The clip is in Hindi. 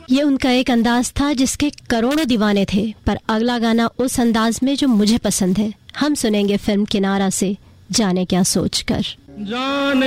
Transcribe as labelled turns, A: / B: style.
A: ये उनका एक अंदाज था जिसके करोड़ों दीवाने थे, पर अगला गाना उस अंदाज में जो मुझे पसंद है। हम सुनेंगे फिल्म किनारा से जाने क्या सोचकर।
B: जाने